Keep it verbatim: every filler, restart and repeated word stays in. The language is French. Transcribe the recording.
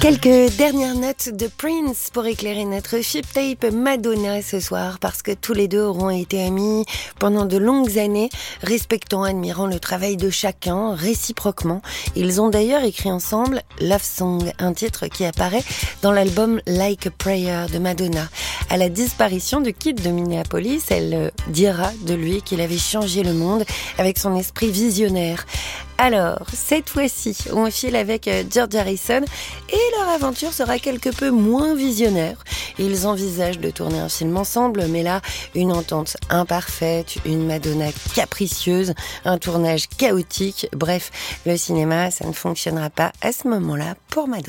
Quelques dernières notes de Prince pour éclairer notre chip tape Madonna ce soir, parce que tous les deux auront été amis pendant de longues années, respectant, admirant le travail de chacun réciproquement. Ils ont d'ailleurs écrit ensemble Love Song, un titre qui apparaît dans l'album Like a Prayer de Madonna. À la disparition du Kid de Minneapolis, elle dira de lui qu'il avait changé le monde avec son esprit visionnaire. Alors, cette fois-ci, on file avec George Harrison et leur aventure sera quelque peu moins visionnaire. Ils envisagent de tourner un film ensemble, mais là, une entente imparfaite, une Madonna capricieuse, un tournage chaotique. Bref, le cinéma, ça ne fonctionnera pas à ce moment-là pour Madonna.